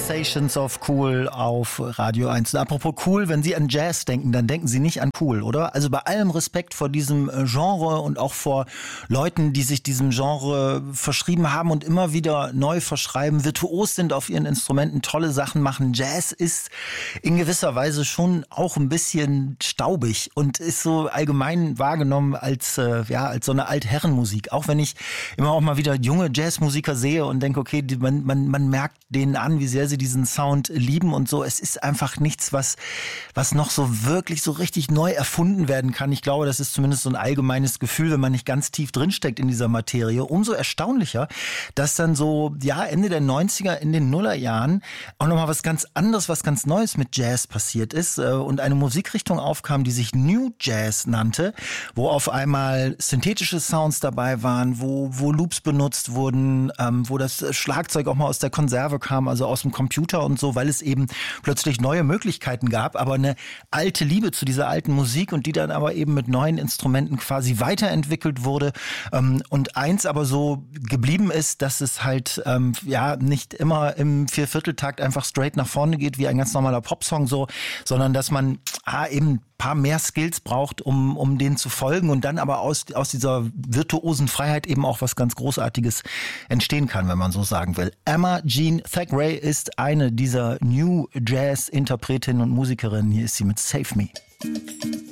Sensations of Cool auf Radio 1. Und apropos cool, wenn Sie an Jazz denken, dann denken Sie nicht an cool, oder? Also bei allem Respekt vor diesem Genre und auch vor Leuten, die sich diesem Genre verschrieben haben und immer wieder neu verschreiben, virtuos sind auf ihren Instrumenten, tolle Sachen machen. Jazz ist in gewisser Weise schon auch ein bisschen staubig und ist so allgemein wahrgenommen als so eine Altherrenmusik. Auch wenn ich immer auch mal wieder junge Jazzmusiker sehe und denke, okay, man merkt denen an, wie sehr sie diesen Sound lieben und so. Es ist einfach nichts, was noch so wirklich so richtig neu erfunden werden kann. Ich glaube, das ist zumindest so ein allgemeines Gefühl, wenn man nicht ganz tief drinsteckt in dieser Materie. Umso erstaunlicher, dass dann so, Ende der 90er, in den Nullerjahren auch nochmal was ganz anderes, was ganz Neues mit Jazz passiert ist und eine Musikrichtung aufkam, die sich New Jazz nannte, wo auf einmal synthetische Sounds dabei waren, wo Loops benutzt wurden, wo das Schlagzeug auch mal aus der Konserve kam, also aus dem Computer und so, weil es eben plötzlich neue Möglichkeiten gab, aber eine alte Liebe zu dieser alten Musik und die dann aber eben mit neuen Instrumenten quasi weiterentwickelt wurde. Und eins aber so geblieben ist, dass es halt nicht immer im Viervierteltakt einfach straight nach vorne geht, wie ein ganz normaler Popsong so, sondern dass man eben paar mehr Skills braucht, um denen zu folgen und dann aber aus dieser virtuosen Freiheit eben auch was ganz Großartiges entstehen kann, wenn man so sagen will. Emma Jean Thackeray ist eine dieser New Jazz Interpretinnen und Musikerinnen. Hier ist sie mit Save Me.